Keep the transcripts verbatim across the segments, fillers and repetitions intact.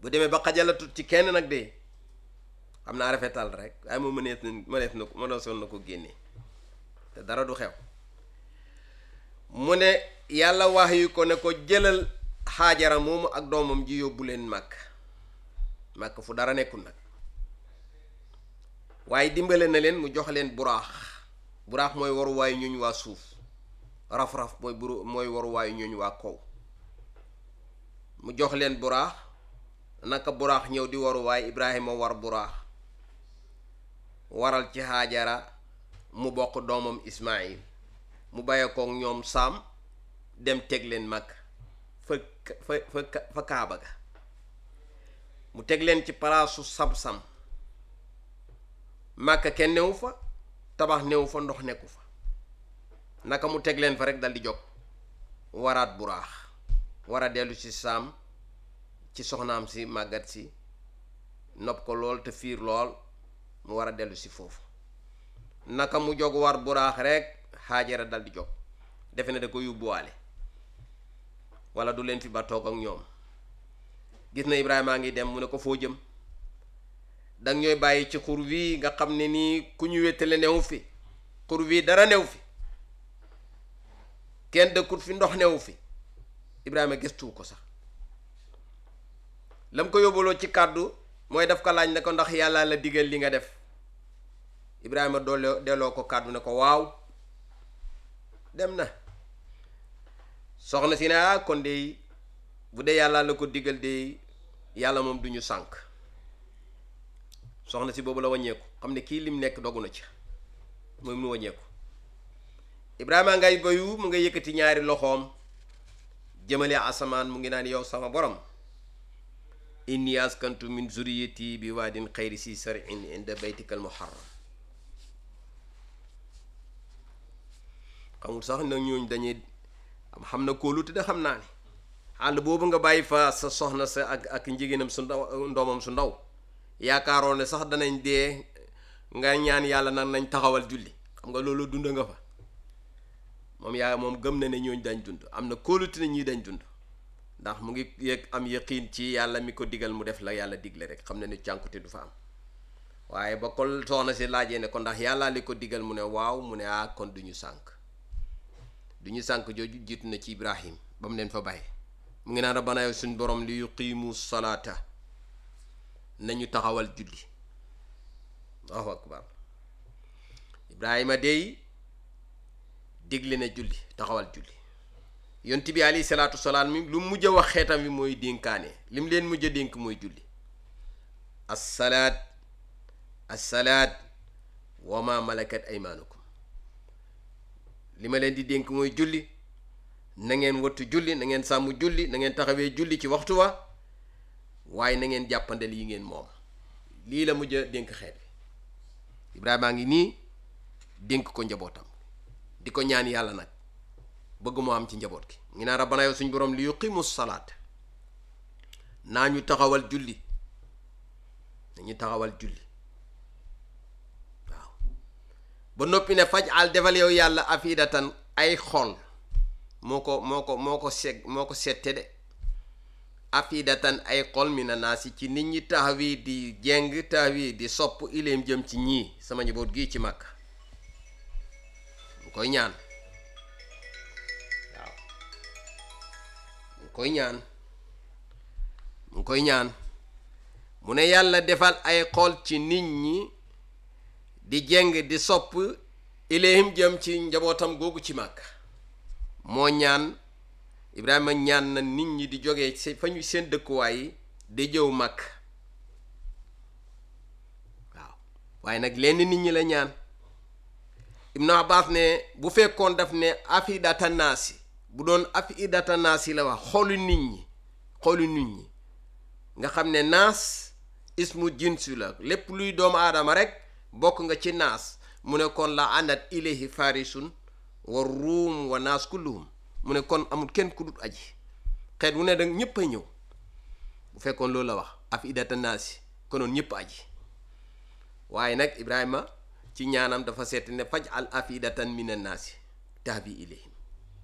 bu demee ba xajalatut ci kenn nag de xam naa rafetal rek waaye moom mënees na mënees na ko mëneesoon na ko génnee te dara du xew mu ne yàlla wax yu ko ne ko jëlal xaajara moomu ak doomam ji yóbbu leen màkk màkk fu dara nekkul nag waaye dimbale na leen mu jox leen buraax buraax mooy waruwaayu ñuñ waa suuf raf-raf mooy buru mooy waruwaayu ñuñ waa kaw mu jox leen buraax naka buraax ñëw di waruwaay Ibrahima war buraax waral ci xaajara mu bokk doomam Ismaïl mu bàyyi koog ñoom saam dem teg leen mag fa fa fa fa kaaba ga mu teg leen ci palaasu sam-sam màkk kenn newu fa tabax newu fa ndox nekku fa naka mu teg leen fa rek dal di jóg waraat buraax war a dellu ci saam ci soxnaam si màggat si nopp ko lool te fiir lool mu war a dellu si foofu naka mu jóg war buraax rek xaajara dal di jóg defe ne da ko yóbbuwaale wala du leen fi ba toog ak ñoom gis na Ibrahima a ngi dem mu ne ko foo jëm danga ñooy bàyyi ci xur wi nga xam ne nii ku ñu wéttale newu fi xur wi dara new fi kenn dëkkut fi ndox newu fi Ibrahima gëstu ko sax lam ko yóbbaloo ci kàddu mooy daf ko laaj ne ko ndax yàlla la digal li nga def Ibrahima doole delloo ko kàddu ne ko waaw dem na soxna si ne ah kon de bu dee yàlla la ko digal de yàlla moom duñu sànk soxna si boobu la wàññeeku xam ne kii lim nekk dogu na ci moom mu wàññeeku Ibrahima ngay bayu mu nga yëkkati ñaari loxoom jëmale asamaan mu ngi naan yow sama borom inni askantu min zuriyati bi waadin xayri si sarin inda baytikal muharram xamul sax nag ñooñ dañuy am xam na kóolute da xam naa ne àll boobu nga bàyyi fa sa soxna sa ak ak njigéenam su ndaw ndoomam su ndaw yaakaaroon ne sax danañ dee nga ñaan yàlla nag nañ taxawal julli xam nga loolu dund nga fa moom yaa moom gëm na ne ñooñ dañ dund am na kóolute ne ñii dañ dund ndax mu ngi yëg am yaqiin ci yàlla mi ko digal mu def la yàlla digle rek xam ne ni cànkute du fa am waaye ba ko soxna si laajee ne ko ndax yàlla li ko digal mu ne waaw mu ne ah kon duñu sànk duñu sànk jooju jiitu na ci Ibrahim ba mu leen fa bàyyi mu ngi naan rabbana yow suñ borom li yuqiimu salaata nañu taxawal julli Allahu akbar Ibrahima dey digle na julli taxawal julli yonent bi alayhi salaatu salaam mi lu mujj a wax xeetam wi mooy dénkaane li mu leen mujj a dénk mooy julli assalaat assalaat wa ma malakat aymaanukum li ma leen di dénk mooy julli na ngeen wattu julli na ngeen sàmm julli na ngeen taxawee julli ci waxtu wa waaye na ngeen jàppandal yi ngeen moom lii la mujj a dénk xeet bi Ibrahima a ngi nii dénk ko njabootam di ko ñaan yàlla nag bëgg moo am ci njaboot gi ngi naan rabbana yow suñ borom li yuqimu salaat naa ñu taxawal julli nañu taxawal julli waaw ba noppi ne faj al defal yow yàlla afidatan ay xol moo ko moo ko moo ko seeg moo ko sette de afidatan ay xol mi na naa si ci nit ñi taxawi di jeng taxawi di sopp ileem jëm ci ñii sama njaboot gii ci màkk mu koy ñaan waaw mu koy ñaan mu koy ñaan mu ne yàlla defal ay xol ci nit ñi di jeng di sopp ileem jëm ci njabootam googu ci màkk moo ñaan Ibrahima ñaan na nit ñi di jógee ci fa ñu seen dëkkuwaay yi di jëw màkk waaw waaye nag lenn nit ñi la ñaan Ibn Abbas ne bu fekkoon daf ne afidata naasi bu doon afidata naasi la wax xoolu nit ñi xoolu nit ñi nga xam ne naas ismu jinsu la lépp luy doomu aadama rek bokk nga ci naas mu ne kon la anat ilayhi farisun wa ruum wa naas kulluhum mu ne kon amul kenn ku dut aji xeet wu ne danga ñëpp a ñëw bu fekkoon loolu la wax afidata naasi konoon ñëpp aji waaye nag Ibrahima ci ñaanam dafa seet ne faj al afidatan mina naasi tahbi ilayhim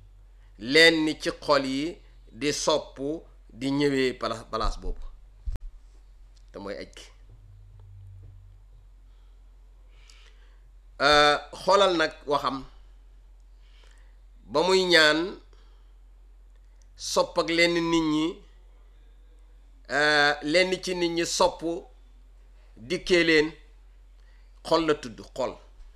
leen ni ci xol yi di sopp di ñëwee palaas palaas boobu te mooy aj gi xoolal nag waxam ba muy ñaan sopp ak lenn nit ñi lenn ci nit ñi sopp dikkee leen xol la tudd xol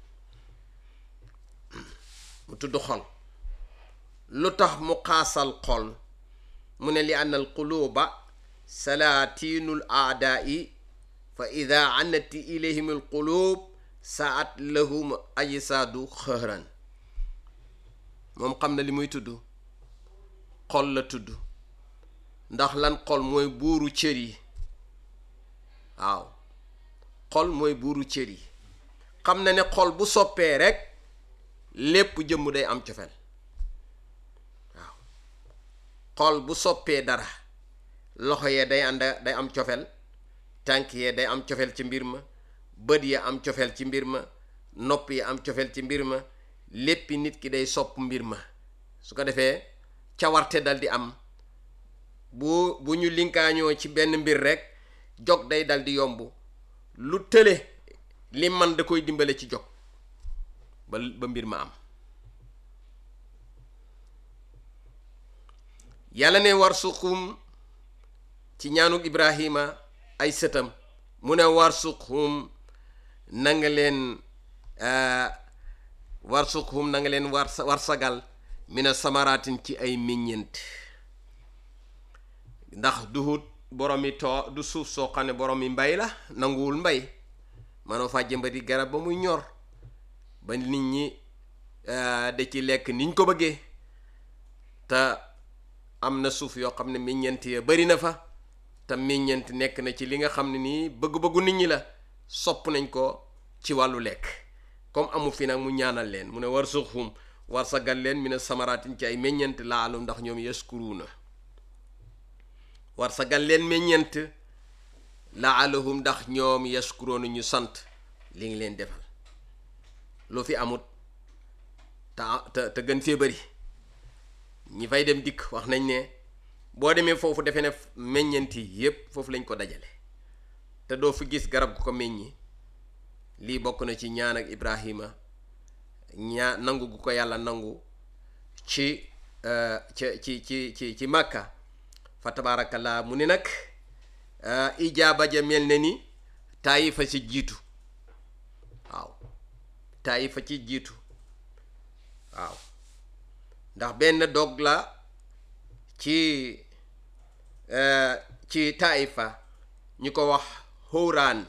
mu tudd xol lu tax mu xaasal xol mu ne li anna al quluba salaatiinul aadaa'i fa ida anati ilayhim al qulub saat lahum ajsaadu xëhran moom xam na li muy tudd xol la tudd ndax lan xol mooy buuru cër yi waaw xol mooy buuru cër yi xam na ne xol bu soppee rek lépp jëmm day am cofeel waaw xol bu soppee dara loxo yee day ànd day am cofeel tànk yee day am cofeel ci mbir ma bët ya am cofeel ci mbir ma nopp yi am cofeel ci mbir ma léppi nit ki day sopp mbir ma su ko defee cawarte dal di am bu bu ñu linkaañoo ci benn mbir rek jog day dal di yomb lu tële li man da koy dimbale ci jog ba ba mbir ma am yàlla ne war suqum ci ñaanuk Ibrahima ay sëtam mu ne war suqum na nga leen war suqum na nga leen war war sagal mina samaraatin ci ay meññeent ndax duhut boromi too du suuf soo xam ne boromi mbay la nanguwul mbay manoo fa jëmbati garab ba muy ñor ba nit ñi da ci lekk niñ ko bëggee te am na suuf yoo xam ne meññeent ya bari na fa te meññeent nekk na ci li nga xam ne nii bëgg-bëggu nit ñi la sopp nañ ko ci wàllu lekk comme amu fi nag mu ñaanal leen mu ne war suxum war sagal leen mi ne samaraatin ci ay meññeent laalum ndax ñoom yaskuruuna war sagal leen meññeent laalahum ndax ñoom yaskuroona ñu sant li ngi leen defal lu fi amut te te te gën fee bari ñi fay dem dikk wax nañ ne boo demee foofu defe ne meññeent yi yépp foofu lañ ko dajale te doo fi gis garab gu ko meññi lii bokk na ci ñaan ak Ibrahima ñaa nangu gu ko yàlla nangu ci ci ci ci ci Makka fa tabaarakallaa mu ni nag ijaaba ja mel ne ni Taayifa ci jiitu waaw Taayifa ci jiitu waaw ndax benn dog la ci ci Taayifa ñu ko wax Hawraan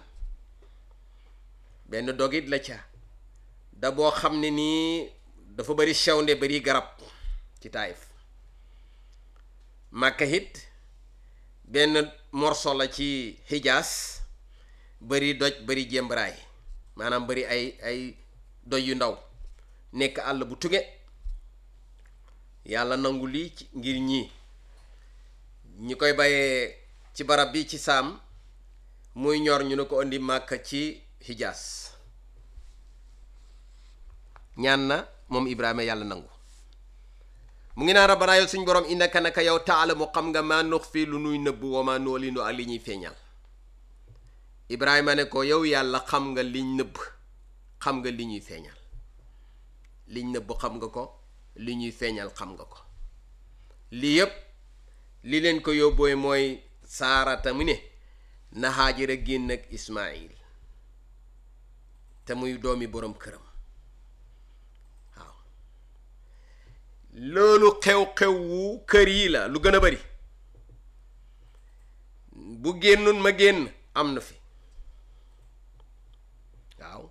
benn dogit la ca da boo xam ne nii dafa bari sewnde bari garab ci Taayif Makka it benn morso la ci Hijaas bari doj bari jembaraay maanaam bari ay ay doj yu ndaw nekk àll bu tuge yàlla nangu lii ci ngir ñii ñi koy bayee ci barab bi ci Saam muy ñor ñu ne ko indi Makka ci Hijaas ñaan na moom Ibrahima yàlla nangu mu ngi naan rabbana yow suñ borom innaka naka yow taalamu xam nga maa nux fii lu nuy nëbb wa maa noolinu ak li ñuy feeñal Ibrahima ne ko yow yàlla xam nga liñ nëbb xam nga li ñuy feeñal liñ nëbb xam nga ko li ñuy feeñal xam nga ko lii yépp li leen ko yóbbooy mooy Saarata mu ne na Haajara génn ak Ismaayil te muy doomi boroom këram waaw loolu xew-xew wu kër yi la lu gën a bari bu génnun ma génn am na fi waaw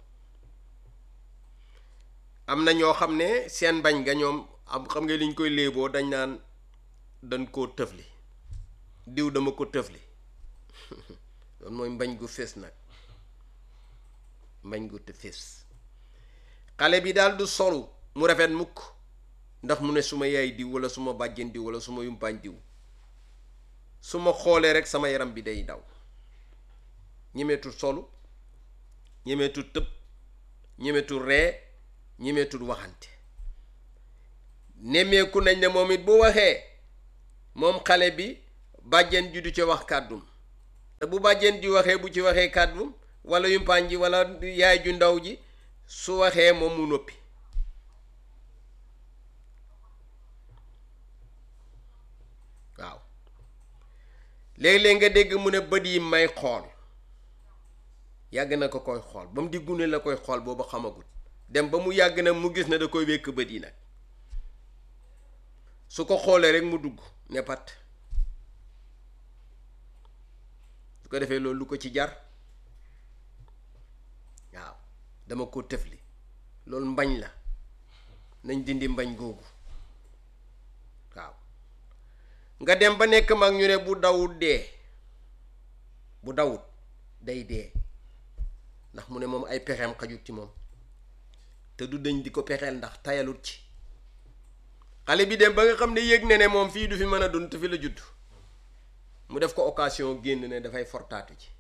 am na ñoo xam ne seen bañ nga ñoom am xam nga liñ koy léeboo dañ naan dañ koo tëfli diw dama ko tëfli loolu mooy mbañ gu fees nag mbañ gu te fees xale bi daal du solu mu rafet mukk ndax mu ne suma yaay diw wala suma bàjjen diw wala suma yumpaañ diw su ma xoolee rek sama yaram bi day daw ñemeetul solu ñemeetul tëb ñemeetul ree ñemeetul waxante nemmeeku nañ ne moom it bu waxee moom xale bi bàjjen ju du ca wax kàddum te bu bàjjen di waxee bu ci waxee kàddu wala yumpaañ ji wala yaay ju ndaw ji su waxee moom mu noppi waaw léeg-léeg nga dégg mu ne bët yi may xool yàgg na ko koy xool ba mu di gune la koy xool boobu xamagul dem ba mu yàgg na mu gis ne da koy wékk bët yi nag su ko xoolee rek mu dugg ne pat su ko defee loolu lu ko ci jar waaw dama ko tëfli loolu mbañ la nañ dindi mbañ googu waaw nga dem ba nekk mag ñu ne bu dawut dee bu dawut day dee ndax mu ne moom ay pexeem xajut ci moom te du dañ di ko pexeel ndax tayalut ci xale bi dem ba nga xam ne yëg ne ne moom fii du fi mën a dund te fi la judd mu def ko occasion génn ne dafay fortaatu ci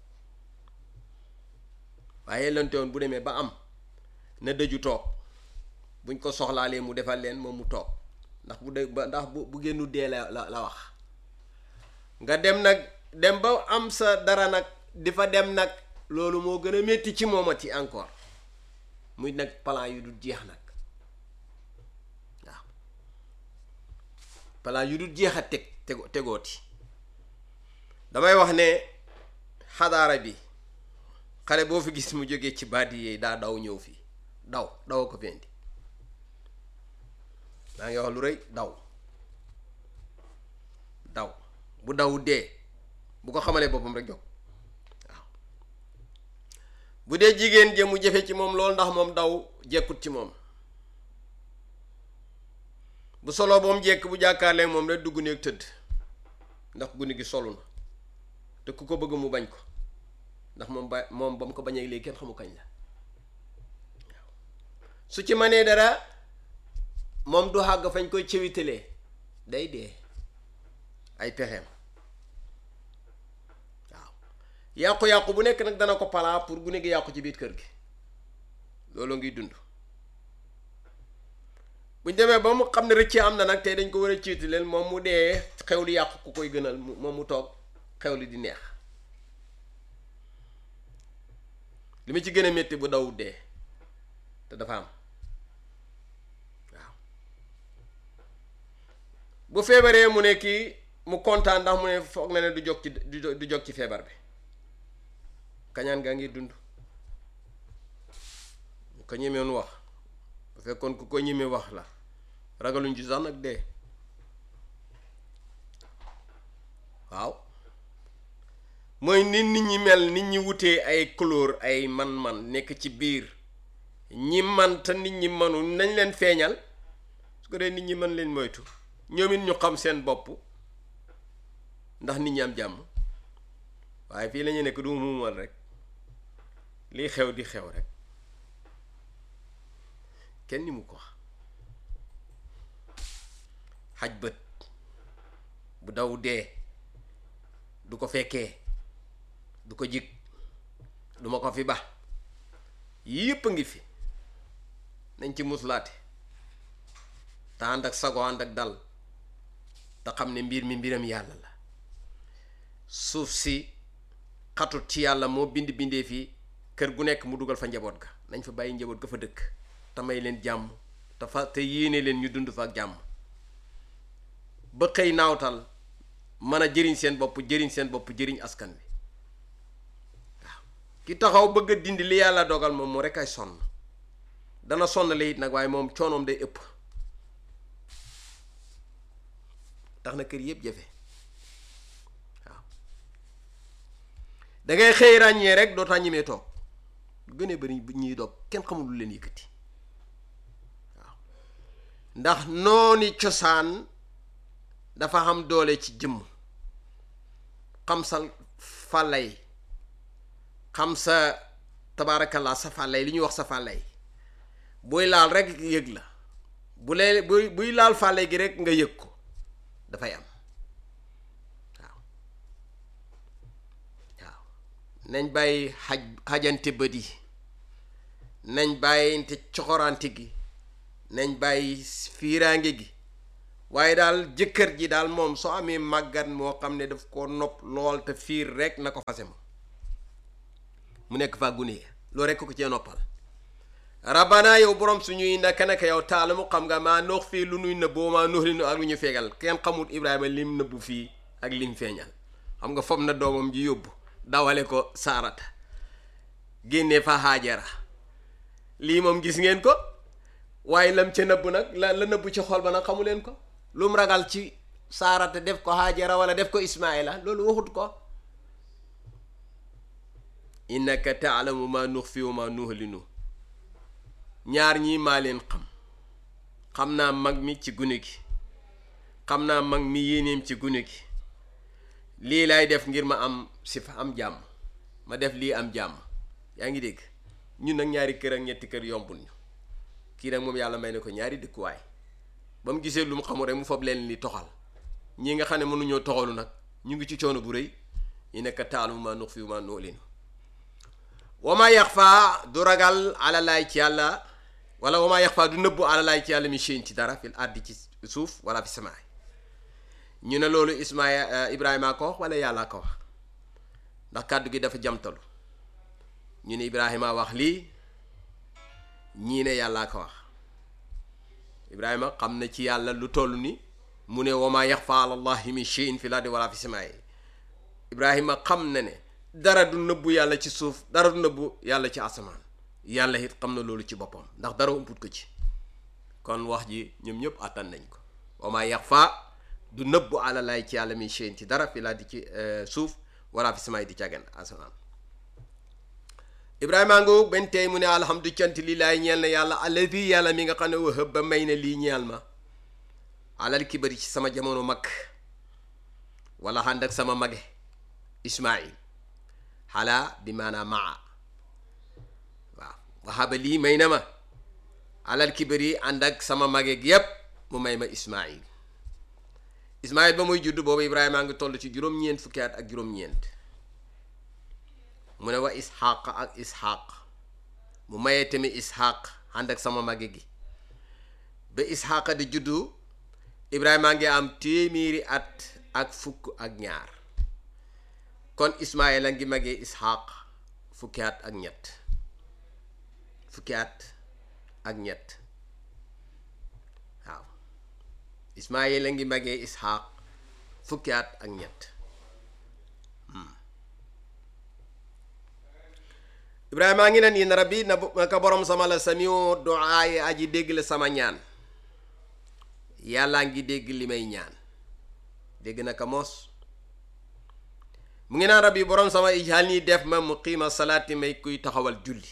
waaye lante woon bu demee ba am na dëju toog buñ ko soxlaalee mu defal leen moom mu toog ndax bu dee ba ndax bu bu génnu dee la la la wax nga dem nag dem ba am sa dara nag di fa dem nag loolu moo gën a métti ci moomati encore muy nag plan yu dul jeex nag waaw plan yu dul jeex a teg tego tegooti damay wax ne xadaara bi xale boo fi gis mu jógee ci baadi yi daa daw ñëw fii daw daw ko fi indi maa ngi wax lu rëy daw daw bu daw dee bu ko xamalee boppam rek jóg waaw bu dee jigéen jë mu jafe ci moom loolu ndax moom daw jekkut ci moom bu solo boom jekk bu jàkkaarlee moom rek dugg néeg tëdd ndax gune gi solu na te ku ko bëgg mu bañ ko ndax moom ba moom ba mu ko bañee léegi kenn xamu kañ la waaw su ci manee dara moom du xàgg fañ koy cëwitalee day dee ay pexeem waaw yàqu-yàqu bu nekk nag dana ko palaa pour gune gi yàqu ci biir kër gi loolu ngi dund buñ demee ba mu xam ne rëcc am na nag tey dañ ko war a ciitaleel moom mu dee xew li yàqu ku koy gënal moom mu toog xew li di neex li ma ci gën a métti bu daw dee te dafa am waaw bu feebaree mu ne kii mu kontaan ndax mu ne foog na ne du jóg ci du jóg ci feebar bi kañaan gaa ngi dund ko ñemewoon wax bu fekkoon ku ko ñeme wax la ragaluñ ci sax nag dee waaw mooy nit nit ñi mel nit ñi wutee ay couleur ay man-man nekk ci biir ñi man te nit ñi manu nañ leen feeñal su ko dee nit ñi mën leen moytu ñoom it ñu xam seen bopp ndax nit ñi am jàmm waaye fii la ñu nekk du muumal rek lii xew di xew rek kenn ni mu ko wax xaj bët bu daw dee du ko fekkee du ko jig du ma ko fi ba yépp a ngi fi nañ ci muslaate te ànd ak sago ànd ak dal te xam ne mbir mi mbiram yàlla la suuf si xatut ci yàlla moo bind bindee fii kër gu nekk mu dugal fa njaboot ga nañ fa bàyyi njaboot ga fa dëkk te may leen jàmm te fa te yéene leen ñu dund fa ak jàmm ba xëy naawtal mën a jëriñ seen bopp jëriñ seen bopp jëriñ askan wi waaw ki taxaw bëgg a dindi li yàlla dogal moom moo rek ay sonn dana sonn la it nag waaye moom coonoom day ëpp tax na kër yëpp jafe waaw da ngay xëy ràññee rek dootaa ñemee toog lu gënee bari ñuy dog kenn xamul lu leen yëkkati waaw ndax nooni cosaan dafa xam doole ci jëmm xam sa fàllay xam sa tabaarakallaa sa fàllay li ñuy wax sa fàllay buy laal rek yëg la bu lee buy buy laal fàllay gi rek nga yëg ko dafay am waaw waaw nañ bàyyi xaj xajante bët yi nañ bàyyinte coxorante gi nañ bàyyi fiiraange gi waaye daal jëkkër ji daal moom soo amee màggat moo xam ne daf ko nopp lool te fiir rek na ko fase ma mu nekk fa gune loolu rek ko cee noppal rabbana yow borom suñuy naka naka yow taalamu xam nga maa noox fii lu nuy nëbboo maa noox li nu ak lu ñu feegal kenn xamut Ibrahima lim nëbbu fii ak lim feeñal xam nga fob na doomam ji yóbbu dawale ko Saarata génnee fa Haajara lii moom gis ngeen ko waaye lam ca nëbb nag la la nëbbu ci xol ba nag xamu leen ko lu mu ragal ci Saarata def ko Haajara wala def ko Ismaila loolu waxut ko innaka taalamu maa nuxfi wa maa nuhlinu ñaar ñii maa leen xam xam naa mag mi ci gune gi xam naa mag mi yéeneem ci gune gi lii laay def ngir ma am si fa am jàmm ma def lii am jàmm yaa ngi dégg ñun nag ñaari kër ak ñetti kër yombul ñu kii nag moom yàlla may na ko ñaari dëkkuwaay ba mu gisee lu mu xamul rek mu fob leen li toxal ñii nga xam ne mënuñoo toxalu nag ñu ngi ci coono bu rëy yi nekk taalum ma nux fi ma noo leen wa ma yaxfa du ragal alalaay ci yàlla wala wa ma yaxfa du nëbbu alalaay ci yàlla mi seen ci dara fil ardi ci suuf wala fi samaay ñu ne loolu Ismaïla Ibrahima ko wax wala yàlla ko wax ndax kàddu gi dafa jamtalu ñu ne Ibrahima wax lii ñii ne yàllaa ko wax Ibrahima xam na ci yàlla lu toll ni mu ne wa ma yaxfa alallahi min shay'in fil ardi wala fi samaay Ibrahima xam na ne dara du nëbbu yàlla ci suuf dara du nëbbu yàlla ci asamaan yàlla it xam na loolu ci boppam ndax dara umput ko ci kon wax ji ñoom ñëpp àttan nañ ko wa ma yaxfa du nëbbu alalaay ci yàlla mi shay'in ci dara fi laa di ci suuf wala fi samaay di càggan asamaan Ibrahima ngoo benn tey mu ne alhamdu cant lillaahi ñeel na yàlla alladi yàlla mi nga xam ne wahab ba may na lii ñeel ma alal kibari ci sama jamono mag wala ànd ak sama mage Ismaïl xalaa bi maanaam maa waaw wahaba lii may na ma alal kibari ànd ak sama mage gi yépp mu may ma Ismaïl Ismaïl ba muy judd boobu Ibrahima ngi toll ci juróom-ñeent fukki at ak juróom-ñeent mu ne wa Isxaq ak Isxaq mu mayee tamit Isxaq ànd ak sama mage gi ba Isxaq di juddu Ibrahima ngi am téeméeri at ak fukk ak ñaar kon Ismaïla ngi magee Isxaq fukki at ak ñett fukki at ak ñett waaw Ismaïla ngi magee Isxaq fukki at ak ñett Ibrahima ngi naan inna rabbi naka borom sama la samiu duaay aji dégg la sama ñaan yàllaa ngi dégg li may ñaan dégg naka mos mu ngi naan rabbi borom sama ijal nii def ma muqiima salaati may kuy taxawal julli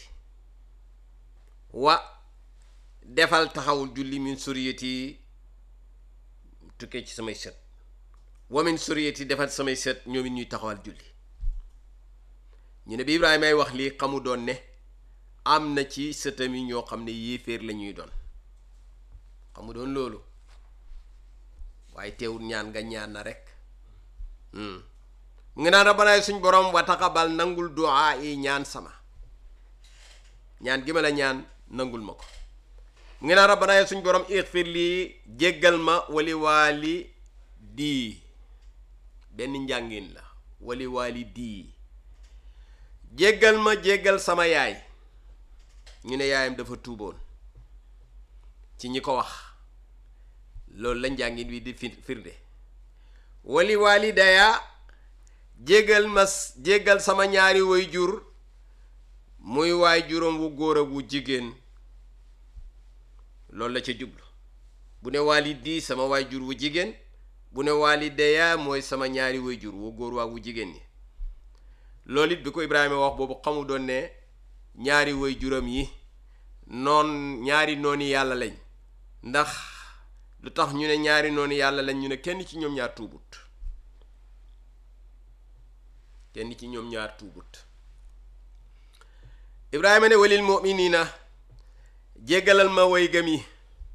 wa defal taxawul julli min suriyati tukkee ci samay sët wa min suriyati defal samay sët ñoom it ñuy taxawal julli ñu ne bi Ibrahima ay wax lii xamu doon ne am na ci sëtam yi ñoo xam ne yéeféer la ñuy doon xamu doon loolu waaye teewul ñaan nga ñaan na rek mu ngi naan rabbana suñ borom wa taqabbal nangul duaa yi ñaan sama ñaan gi ma la ñaan nangul ma ko mu ngi naan rabbana suñ borom ighfir lii jéggal ma wali waali dii benn njàngin la wali waali dii jéggal ma jéggal sama yaay ñu ne yaayam dafa tuuboon ci ñi ko wax loolu la njàngin wi di firnde wali walidaya jéggal ma jéggal sama ñaari way jur muy waay juróom wu góor ak wu jigéen loolu la ca jublu bu ne walidi sama waay jur wu jigéen bu ne walidaya mooy sama ñaari way jur wu góor waa wu jigéen ñi loolu it bi ko Ibrahima wax boobu xamu doon ne ñaari way juróom yi noon ñaari nooni yàlla lañ ndax lu tax ñu ne ñaari nooni yàlla lañ ñu ne kenn ci ñoom ñaar tuubut kenn ci ñoom ñaar tuubut Ibrahima ne walil mu'minina jéggalal ma way gëm yi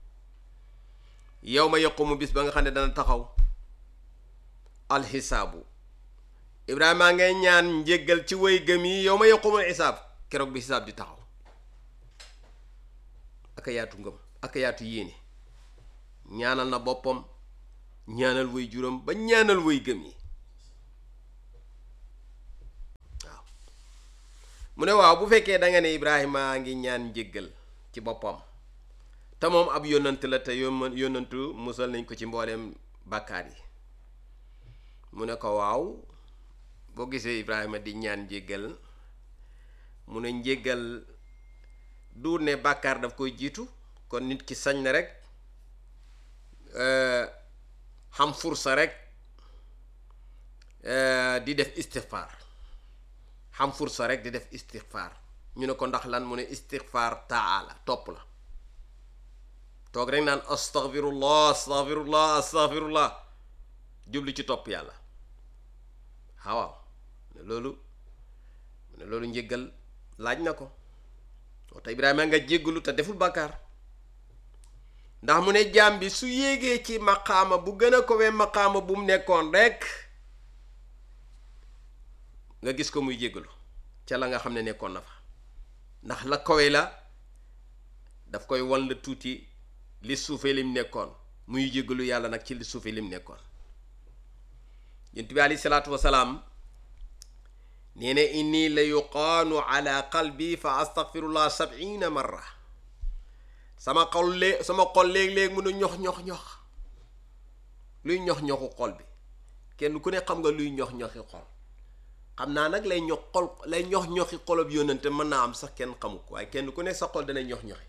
yow ma yaqumu bis ba nga xam ne dana taxaw alxisaabu Ibrahima ngay ñaan njéggal ci way gëm yi yow ma yaqumul xisaab keroog bi xisaab di taxaw aka yaatu ngëm aka yaatu yéene ñaanal na boppam ñaanal way juróom ba ñaanal way gëm yi waaw mu ne waaw bu fekkee da nga ne Ibrahima ngi ñaan njéggal ci boppam te moom ab yónnant la te yón yónnantu musal nañ ko ci mbooleem bàkkaar yi mu ne ko waaw boo gisee Ibrahima di ñaan njéggal mu ne njéggal du ne bàkkaar daf koy jiitu kon nit ki sañ na rek xam fursa rek di def istixfaar xam fursa rek di def istixfaar ñu ne ko ndax lan mu ne istixfaar taa la topp la toog rek naan astaghfirullah astaghfirullah astaghfirullah jublu ci topp yàlla waaw ne loolu ne loolu njéggal laaj na ko moo tax Ibrahima nga jéggalu te deful bàkkaar ndax mu ne jaam bi su yéegee ci maqaama bu gën a kowee maqaama bu mu nekkoon rek nga gis ko muy jéggalu ca la nga xam ne nekkoon na fa ndax la kowe la daf koy wan la tuuti li suufee lim nekkoon muy jéggalu yàlla nag ci li suufee lim nekkoon yonent bi alayhi salaatu wasalaam nee na inni la yuqaanu ala qalbi fa astaghfirullah sab'ina marra sama xol lée sama xol léeg-léeg mun a ñox ñox ñox luy ñox ñoxu xol bi kenn ku ne xam nga luy ñox ñoxi xol xam naa nag lay ñox xol lay ñox ñoxi xolob yónnante mën naa am sax kenn xamu ko waaye kenn ku ne sa xol dana ñox ñoxi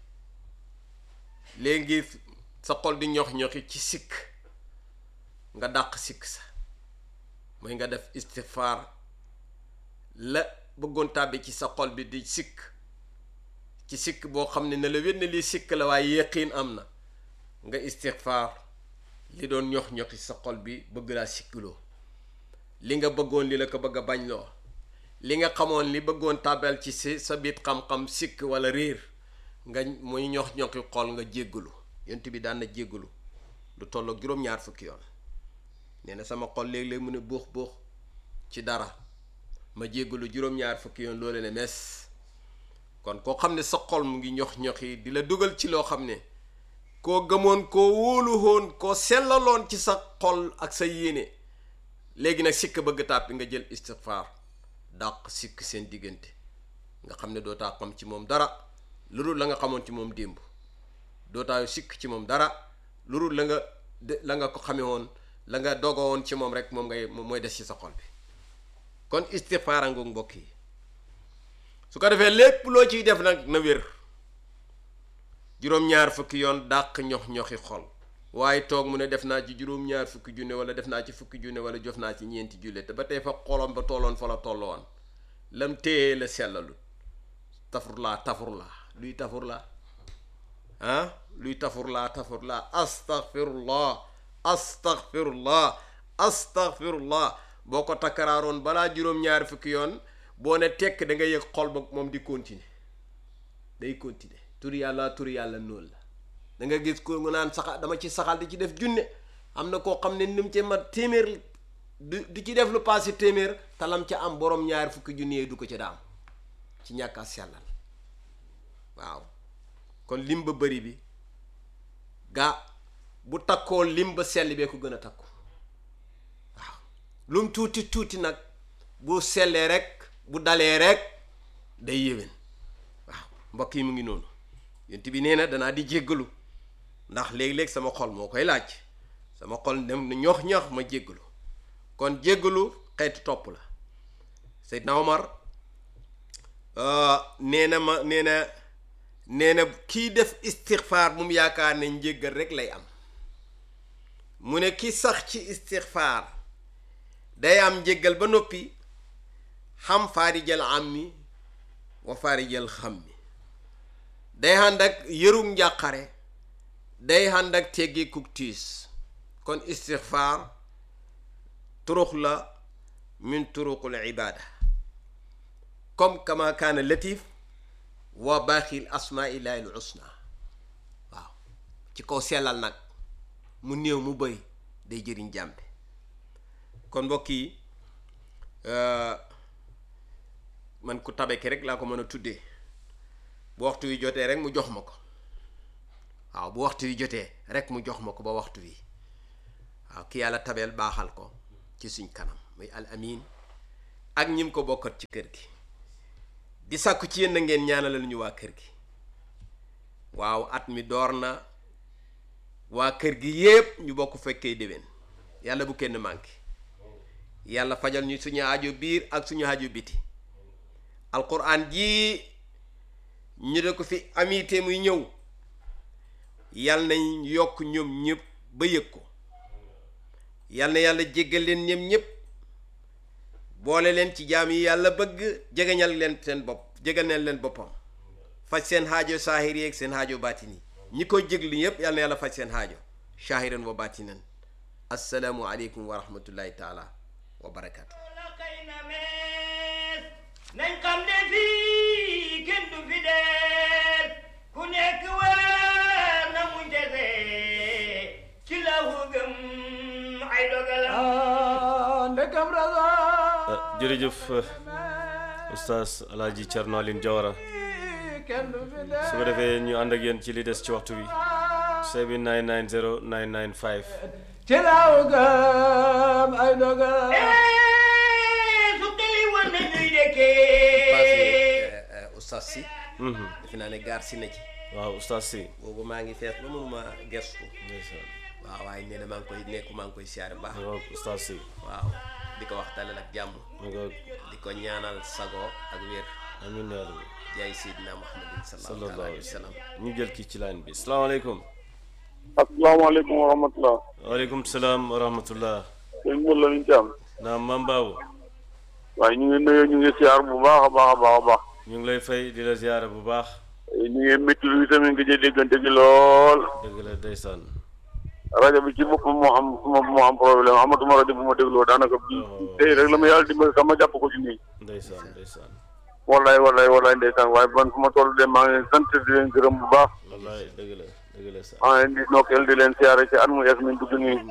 léegi sa xol di ñox ñoxi ci sikk nga dàq sikk sa mooy nga def istighfar la bëggoon tàbbi ci sa xol bi di sikk ci sikk boo xam ne ne la wér ne lii sikk la waaye yéqiin am na nga istighfar li doon ñox ñoxi sa xol bi bëgg laa sikkloo li nga bëggoon li la ko bëgg a bañ loo li nga xamoon li bëggoon tàbbal ci si sa biit xam-xam sikk wala réer nga muy ñox ñoxi xol nga jéggalu yont bi daan na jéggalu lu tollook juróom-ñaar fukki yoon nee na sama xol léeg-léeg mu ne buux buux ci dara ma jéggalu juróom-ñaar fukki yoon loole ne mes kon koo xam ne sa xol mu ngi ñox ñoxi di la dugal ci loo xam ne koo gëmoon koo wóoluwoon koo sellaloon ci sa xol ak sa yéene léegi nag sikk bëgg tàppi nga jël istighfar dàq sikk seen diggante nga xam ne dootaa xam ci moom dara lu dul la nga xamoon ci moom démb dootaayu sikk ci moom dara lu dul la nga la nga ko xame woon la nga dogo woon ci moom rek moom ngay mooy des ci sa xol bi kon istighfar ngoog mbokk yi su ko defee lépp loo ciy def nag na wér juróom-ñaar fukki yoon dàq ñox-ñoxi xol waaye toog mu ne def naa ci juróom-ñaar fukki junne wala def naa ci fukki junne wala jof naa ci ñeenti julle te ba tey fa xolom ba tolloon fa la tolloon lam téye la sellalu tafurlaa tafurlaa luy tafurlaa ah luy tafurlaa tafurlaa astaghfirullah astaghfirullah astaghfirullah boo ko takkaraaroon balaa juróom-ñaar fukki yoon boo ne tekk da nga yëg xol ba moom di continuer day continuer tur yàlla tur yàlla noonu la da nga gis ko nga naan saxal dama ci saxal di ci def junne am na koo xam ne ni mu ci ma téeméer du du ci def lu passé téeméer talam ca am borom ñaari fukki junne du ko ci daam ci ñàkk a sellal waaw kon lim ba bëri bi gaa bu takkoo lim ba sell bee ko gën a takku waaw lum tuuti tuuti nag bu sellee rek bu dalee rek day yéwén waaw mbokk yi mu ngi noonu yent bi nee na danaa di jéggalu ndax léeg-léeg sama xol moo koy laaj sama xol dem na ñox ñox ma jéggalu kon jéggalu xeetu topp la Seydina Omar nee na ma nee na nee na kii def istighfar bu mu yaakaar ne njéggal rek lay am mu ne ki sax ci istighfar day am njéggal ba noppi xam faarijal am mi wa faarijal xam mi day ànd ak yërug njàqare day ànd ak teggi kuk tiis kon istighfar turux la min turuqul ibada comme kama kaana latif wa baaxil asmaillahi al husna waaw ci kaw sellal nag mu néew mu bëy day jëriñ jàmbe kon mbokk yi man ku tabeki rek laa ko mën a tuddee bu waxtu wi jotee rek mu jox ma ko waaw bu waxtu wi jotee rek mu jox ma ko ba waxtu wi waaw ki yàlla tabeel baaxal ko ci suñ kanam muy al amin ak ñim ko bokkat ci kër gi di sàkku ci yéen na ngeen ñaanalal ñu waa kër gi waaw at mi door na waa kër gi yépp ñu bokk fekkee déwén yàlla bu kenn manqué yàlla fajal ñu suñu aajo biir ak suñu aajo biti alquran ji ñu de ko fi amité muy ñëw yàlla nañ yokk ñoom ñëpp ba yëg ko yàlla na yàlla jéggal leen ñoom ñëpp boole leen ci jaam yi yàlla bëgg jegeñal leen seen bopp jegeñal leen boppam faj seen xaajo saahir yeeg seen xaajo baatin yi ñi koy jéglu yëpp yàlla na yàlla faj seen xaajo saahiran wa baatinan assalaamu aleykum wa rahmatullahi taala wa barakaatu nañ xam ne fii kenn du fi des ku nekk war na mu jese ci la wu gëm ay dogalam ndekam raza jërëjëf oustaz Alaaji Cerno Aline Jawara su ko defee ñu ànd ak yéen ci li des ci waxtu bi seven nine nine zero nine nine five ci la wu gëm ay dogalam su xeli woon na ñuy dekkee passé oustaz si defe naa ne gaar si na ci waaw oustaz si boobu maa ngi fees ba mënuma gestu ndeysaan waaw waaye nee na maa ngi koy nekku maa ngi koy siyaare baax waaw oustaz si waaw di ko waxtaanal ak jàmm nga di ko ñaanal sago ak wér amiin yaa rabbi jaay Seydina Muhammadin sallallahu sallallahu alayhi alayhi wa sallam ñu jël kii ci line bi salaamaaleykum asalaamaaleykum wa rahmatulah. waaleykum salaam wa rahmatullah sëñ Mourou Lamine Thiam. naam maam Babou waaye ñu ngi nuyu ñu ngi siyaar bu baax a baax a baax a baax. ñu ngi lay fay di la ziyaara bu baax ñu ngi métti lu tamit nga jël déggante gi lool. dëgg la ndeysaan rajo bi ci boppam moo am moo am problème amatuma rajo bu ma dégloo daanaka bii tey rek la ma yàlla dimbali sax ma jàpp ko ci nii. ndeysaan ndeysaan wallaay wallaay wallaay ndeysaan waaye man fu ma toll de maa ngi leen sant di leen gërëm bu baax. wallaay dëgg la dëgg la sax maa ngi leen di nokkeel di leen siyaare ci at mu yees mi dugg nii.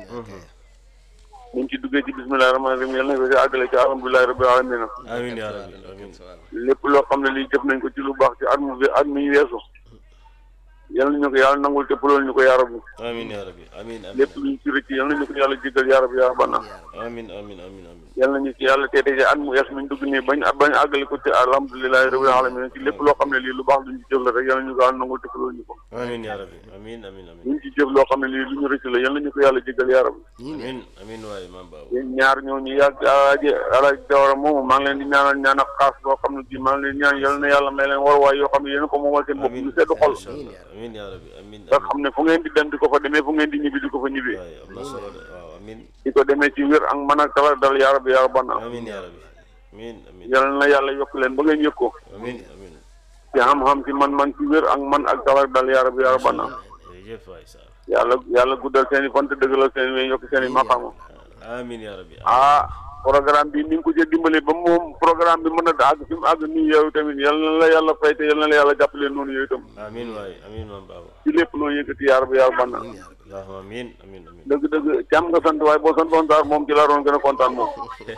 ñu ngi ci duggee ci bismillahi rahmaani rahim yàlla na ko ci àggale ci alhamdulillahi rabbil alamin. amiin yaa rabbi amiin lépp loo xam ne lii jëf nañ ko ci lu baax ci at mu at mi weesu yal nañu ko yàlla nangul te pulool ñu ko yaa rabbi. amiin yaa rabbi amiin amiin lépp luñ ci rëcc yal nañu ko yàlla jéggal yaa rabbi yaa rabbana. amiin amiin amiin amiin yal nañu ci yàlla teete ci at mu wees mi dugg nii bañ bañ àggale ko ci alhamdulillahi rabbil alamin ci lépp loo xam ne lii lu baax luñ ci jëf la rek yal nañu ko yàlla nangul te pulool ñu ko. amiin yaa rabbi amiin amiin amiin luñ ci jëf loo xam ne lii lu ñu rëcc la yal nañu ko yàlla jéggal yaa rabbi. amiin amiin waaye maam Babou yéen ñaar ñooñu yàgg alaaji alaaji Jawara moomu maa ngi leen di ñaanal ñaan ak xaas boo xam ne bii maa ngi leen di ñaan yal na yàlla may leen waruwaay yoo xam ne yéen ko moomal seen bopp ñu sedd xol amiin yaa rabbi amiin nga xam ne fu ngeen di dem di ko fa demee fu ngeen di ñibbi di ko fa ñibbi waaye am na solo de waaw amiin di ko demee ci wér ak mën ak tala dal yaa rabbi yaa rabbana amiin yaa rabbi amiin amiin yal na yàlla yokk leen ba ngeen yëg ko amiin amiin ci xam-xam ci man-man ci wér ak man ak tala dal yaa rabbi yaa rabbana jërëjëf waay Sarr yàlla yàlla guddal seen i fan te dëggalal seen i yokk seen i maqaama amiin yaa rabbi ah programme bi ni nga ko jël dimbale ba moom programme bi mën a àgg fi mu àgg nii yow tamit yal na la yàlla fay te yal na la yàlla jàppale noonu yow itam amiin waay amiin maam Babou ci lépp loo yëkkati yaa rabbi yaa rabbana allahumma amiin amiin amiin dëgg dëgg càmm nga sant waaye boo santoon Sarr moom ci laa doon gën a kontaan moom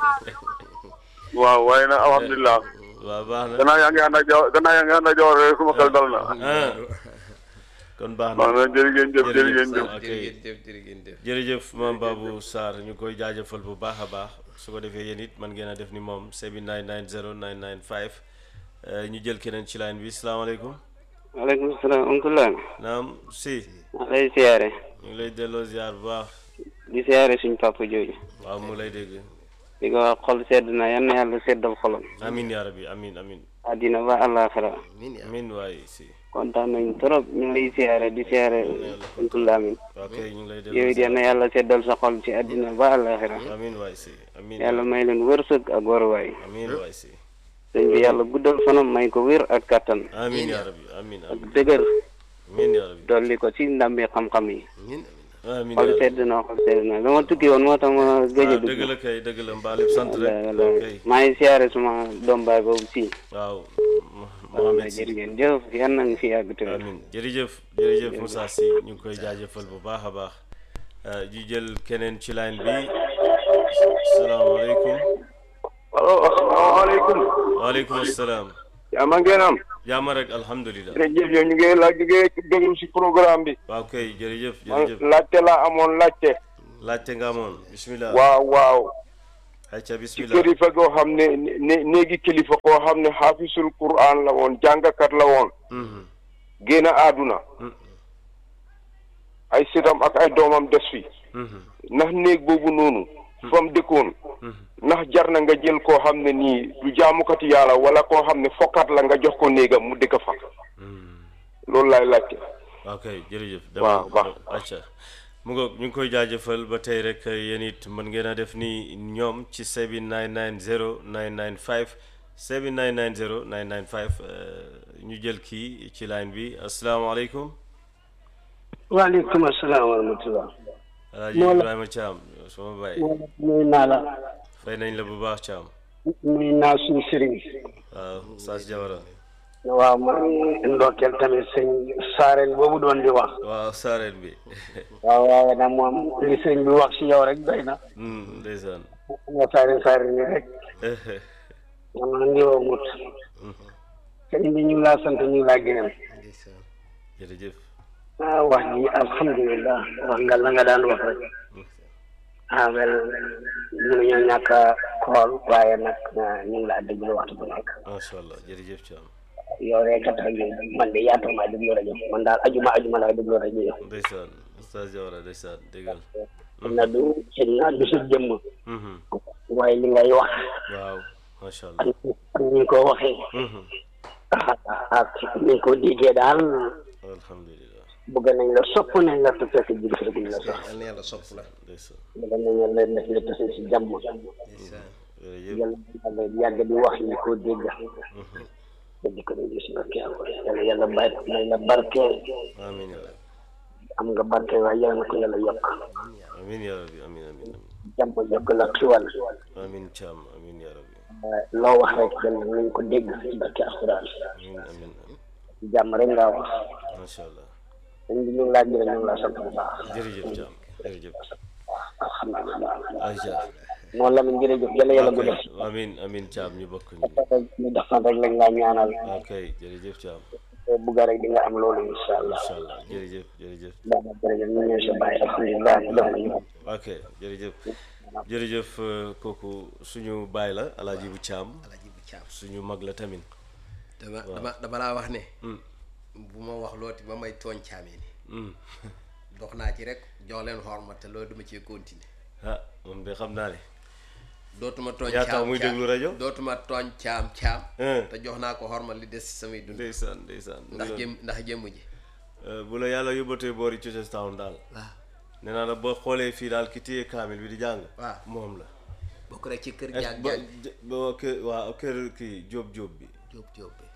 waaw waaye nag alhamdulilah waaw baax na gannaaw yaa ngi ànd ak jaw gannaaw yaa ngi ànd ak jawar rek suma xel dal na ah kon baax waaw na na jërë ngeen jëf jërë ngeen jëf ok jërëjëf jërëjëf jërëjëf maam Babou Sarr ñu koy jaajëfal bu baax a baax su ko defee yéen it man ngeen a def ni moom seven nine nine zero nine nine five ñu jël keneen ci line bi salaamaaleykum waaleykum salaam oncle naam si maa lay siyaare ñu ngi lay delloo ziar bu baax di siyaare suñ papa jooju waaw mu lay dégg di ko wax xol sedd na yan na yàlla seddal xolam amin yaa rabbi amin amin àddina ba àllaaxira amin waaye si kontaan nañ trop ñu ngi lay siyaare di siyaare oncle Lamine waaw kay ñu ngi lay yow delloo it yan na yàlla seddal sa xol ci àddina ba àllaaxira amin waay si amin yàlla may leen wërsëg ak waruwaay amin waay si sëñ bi yàlla guddal fanam may ko wér ak kattan amin yaa rabbi amin ak amin dëgër amin yaa rabbi dolli ko ci ndambi xam-xam yi amin xol yaa sedd na xol sedd na dama tukki woon moo tax ma gëj a rabbi dugg dëgg la kay dëgg la mbaa lépp sant rek waaw kay maa ngi siyaare suma doom baay boobu si waaw Mohamed si jërë ngeen jëf yan nañ fi yàgg te amin jërëjëf jërëjëf Moussa Sy ñu ngi koy jaajëfal bu baax a baax ji jël keneen ci line bi salaamaaleykum allo asalaamaaleykum waaleykum asalaam yaa ma ngeen am jàmm rek alhamdulilah jërëjëf yow ñu ngi laaj jógee déglu si programme bi waaw kay jërëjëf jërëjëf laajte laa amoon laajte laajte nga amoon bismillah waaw waaw ayca ci bismillah kilifa goo xam ne ne néegi kilifa koo xam ne xaafisul Qur'an la woon jàngakat la woon Mhm. génn àdduna ay sëtam ak ay doomam des fi Mhm. ndax néeg boobu noonu fa mu dëkkoon ndax jar na nga jël koo xam ne nii du jaamukati yàlla wala koo xam ne fokkat la nga jox ko néegam mu dëkk fa loolu laay laajte ok jërëjëf waaw baax acca mu ngoog ñu ngi koy jaajëfal ba tey rek yéen it mën ngeen a def ni ñoom ci seven nine nine zero nine nine five seven nine nine zero nine nine five ñu jël kii ci line bi asalaamaaleykum waaleykum asalaam wa rahmatulah. Alaaji Ibrahima Thiam sama baay nuyu naa la. fay nañ la bu baax Thiam nuyu naa suñu sëriñ. waaw Saas Jawara waaw man ndokkeel tamit sëñ saareen boobu doon di wax. waaw saareen bi waaw waaw nag moom li sëñ bi wax si yow rek doy na. ndeysaan nga saareen saareen yi rek. man man ngi woo mut. sëñ bi ñu ngi laa sant ñu ngi laa gërëm. jërëjëf ah wax ji alhamdulilah wax nga la nga daan wax rek. ah wel mënuñoo ñàkk a xool waaye nag ñu ngi laa déglu waxtu bu nekk. macha allah jërëjëf Thiam yow rek kat rajo man de yaatoo maa déglu rajo man daal ajuma ajuma laay déglu rajo yow. ndeysaan Saas Jawara ndeysaan déggal na du xëy na du si jëmm. waaye li ngay wax. waaw macha allah ak ni ko waxee. ak ni ko déggee daal. alhamdulilah bëgg nañ la sopp nañ la te fekk ji fekk la sax. yal na yàlla sopp la ndeysaan bëgg nañ la def la tase si jàmm. jërëjëf yàlla yàlla yàgg di wax ni ko dégg. dégg ko dégg si barke yàlla yàlla bàyyi nañ la barke. amiin yaa rabbi am nga barke waaye yàlla na ko yàlla yokk. amiin yaa rabbi amiin amiin jàmm yokk la xiwal. amiin Thiam amiin yaa rabbi loo wax rek yàlla nañ ko dégg si barke alxuraan. amiin amiin jàmm rek ngaa wax. macha allah sëñ bi ñu ngi laa jërë ñu ngi laa sant bu baax. jërëjëf Thiam jërëjëf alhamdulilah. ayca moom la ñu jërëjëf yàlla yàlla guddal. amiin amiin Thiam ñu bokk ñu ñu def fan rek lañ laa ñaanal. ok jërëjëf Thiam bugg rek di nga am loolu incha allah. incha allah jërëjëf jërëjëf baax na jërëjëf ñu ngi sa bàyyi alhamdulilah def nañu. ok jërëjëf jërëjëf kooku suñu baay la Alaaji bu Thiam Alaaji bu Thiam suñu mag la tamit dama dama dama laa wax ne bu ma wax looti ba may tooñ caamee ni dox naa ci rek jox leen xorma te loolu duma cee continuer ah moom de xam naa ne dootuma tooñ yaa tax caam muy déglu rajo dootuma tooñ caam caam te jox naa ko xorma li des ci samay dund ndeysaan ndeysaan ndax jëm ndax jëmm ji bu la yàlla yóbbatee boori Chestertown daal waaw nee naa la boo xoolee fii daal ki téye kaamil bi di jàng waaw moom la bokk rek ci kër est jàng ba jàng ba kër waaw kër kii jóob jóob bi jóob jóob bi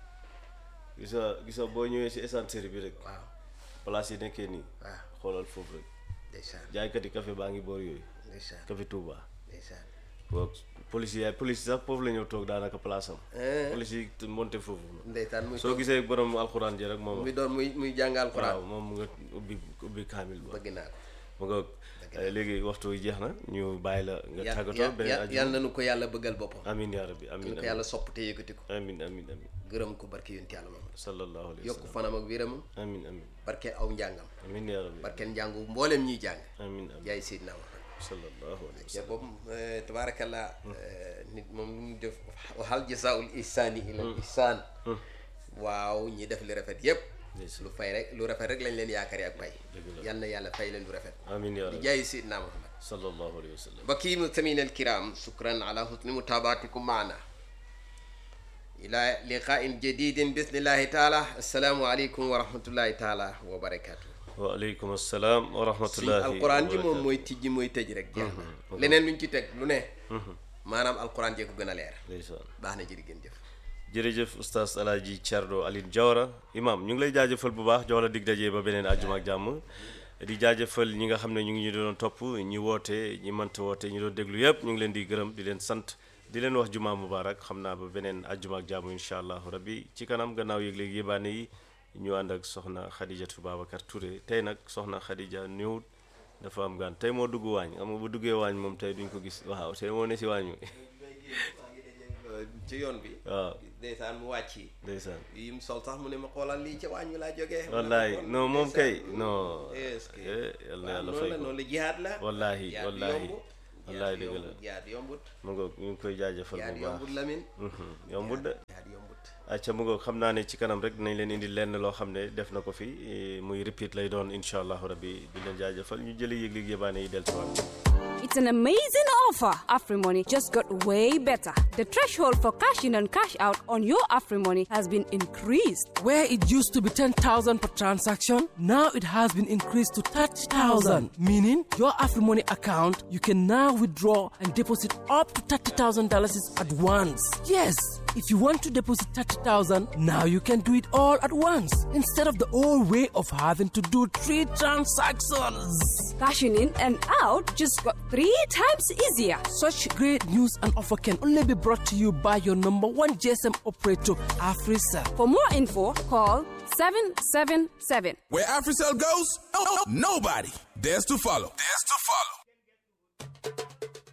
gisa gisa boo ñëwee si essencerie bi rek waaw place yi nekkee nii waaw xoolal foofu rek ndeysaan jaaykati café baa ngi boor yooyu ndeysaan café Touba ndeysaan boog police yi police yi sax foofu la ñëw toog daanaka place am police yi monté foofu ndeysaan muy soo gisee borom alxuraan ji rek moom muy doon muy muy jàng alxuraan waaw moom mu nga ubbi ubbi kaamil ba bëgg naa ko mu nga léegi waxtu wi jeex na ñu bàyyi la nga tàggatoo beneen aju yàlla nañu ko yàlla bëggal boppam amiin yaa rabbi amiin ko yàlla sopp te yëkkati ko amiin amiin amiin gërëm ko barke yonent yàlla moom sallallahu alayhi wa yokk fanam ak wéramam amiin amiin barke aw njàngam amiin yaa rabbi barkeel njàngu mbooleem ñuy jàng amiin amiin yaay Seydina Muhammad sallallahu alayhi wa te boobu tabaarakallah nit moom lu mu def hal jazaa'ul ihsaani ilal ihsaan waaw ñi def li rafet yépp lu fay rek lu rafet rek lañ leen yaakaar ak pay yal na yàlla fay leen lu rafet amiin yaa di rabbi jaay Seydina Muhammad sallallahu alayhi wa sallam baki mustamiina alkiram shukran ala husni mutabaatikum maana ila liqaa'in jadidin bismillahi taala assalaamu aleykum wa rahmatullahi taala wa barakatuh waaleykum assalaam wa rahmatullahi alquran ji moom mooy tijji mooy tëj rek jeex na leneen luñ ci teg lu ne maanaam alquran jee ko gën a leer ndeysaan baax na jërë ngeen jëf jërëjëf oustaz Alaaji Thierno Aline Diawara imam ñu ngi lay jaajëfal bu baax jox la dig dajee ba beneen àjjuma ak jàmm di jaajëfal ñi nga xam ne ñu ngi ñu doon topp ñi woote ñi mënta woote ñi doon déglu yëpp ñu ngi leen di gërëm di leen sant di leen wax jumaa mubarak xam naa ba beneen àjjuma ak jàmm incha allahu rabbi ci kanam gannaaw yëg-léegi yébaane yi ñu ànd ak soxna Khadijatu Babacar Touré tey nag soxna Khadija ñëwut dafa am gaan tey moo dugg waañ xam nga bu duggee waañ moom tey duñ ko gis waaw tey moo ne si waañ wi ci yoon bi waaw ndeysaan mu wàcc ndeysaan yi mu sol sax mu ne ma xoolal lii ca wàññi laa jógee wallahi non moom kay non est-ce que yal na yàlla fay ko noonu la jihaad la wallahi wallahi wallahi dëgg la jihaad yombut mu ngoog ñu ngi koy jaajëfal bu baax yombut Lamine yombut de jihaad yombut acca mu ngoog xam naa ne ci kanam rek dinañ leen indi lenn loo xam ne def na ko fi muy repeat lay doon incha allahu rabbi di leen jaajëfal ñu jëli yëg-yëg yëbaane yi del ci waat. It's an amazing offer. AfriMoney just got way better. The threshold for cash in and cash out on your AfriMoney has been increased. Where it used to be ten thousand per transaction, now it has been increased to thirty thousand. Meaning, your AfriMoney account, you can now withdraw and deposit up to thirty thousand dollars at once. Yes, if you want to deposit thirty thousand dollars, now you can do it all at once instead of the old way of having to do three transactions. Cashing in and out just got three times easier. Such great news and offer can only be brought to you by your number one G S M operator, AfriCell. For more info, call seven seven seven. Where AfriCell goes, oh, nobody dares to follow. Dares to follow.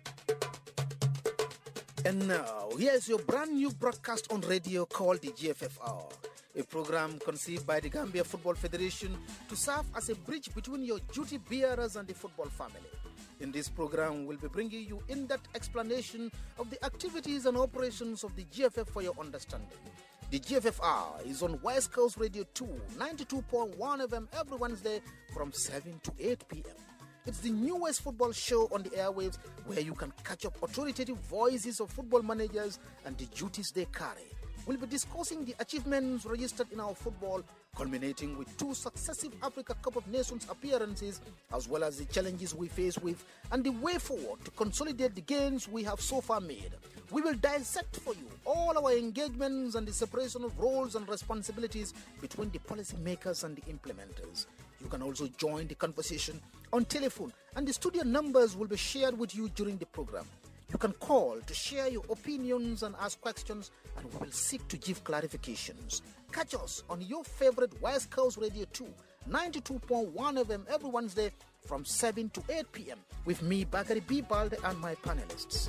And now, here's your brand new broadcast on radio called the G F F R, a program conceived by the Gambia Football Federation to serve as a bridge between your duty bearers and the football family. In this program, we'll be bringing you in-depth explanation of the activities and operations of the G F F for your understanding. The G F F R is on West Coast Radio two, ninety-two point one F M every Wednesday from seven to eight p.m. It's the newest football show on the airwaves where you can catch up authoritative voices of football managers and the duties they carry. We'll be discussing the achievements registered in our football, culminating with two successive Africa Cup of Nations appearances, as well as the challenges we face with and the way forward to consolidate the gains we have so far made. We will dissect for you all our engagements and the separation of roles and responsibilities between the policymakers and the implementers. You can also join the conversation on telephone, and the studio numbers will be shared with you during the program. You can call to share your opinions and ask questions, and we will seek to give clarifications. Catch us on your favorite West Coast Radio two, ninety-two point one F M every Wednesday from seven to eight p.m. with me, Bakari B. Balde, and my panelists.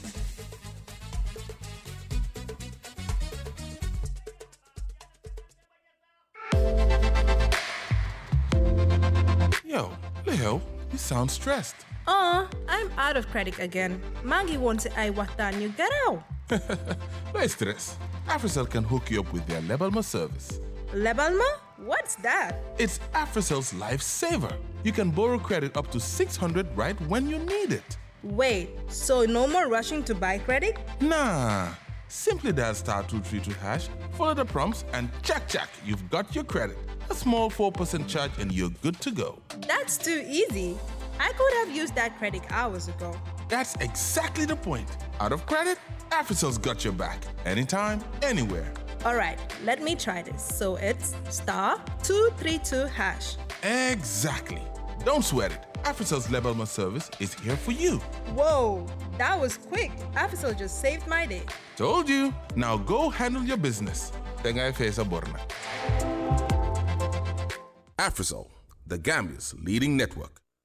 Yo, Leo, you sound stressed. Uh, I'm out of credit again. Maggie wants I watan you get out. No stress. AfriCell can hook you up with their Lebalma service. Lebalma? What's that? It's AfriCell's lifesaver. You can borrow credit up to six hundred right when you need it. Wait, so no more rushing to buy credit? Nah. Simply dial star two three two hash, follow the prompts, and check, check, you've got your credit. A small four percent charge and you're good to go. That's too easy. I could have used that credit hours ago. That's exactly the point. Out of credit, AfriCell's got your back. Anytime, anywhere. All right, let me try this. So it's star two three two hash. Exactly. Don't sweat it. AfriCell's Lebalma service is here for you. Whoa, that was quick. AfriCell just saved my day. Told you. Now go handle your business. Tengai Fesa Borna. AfriCell, the Gambia's leading network.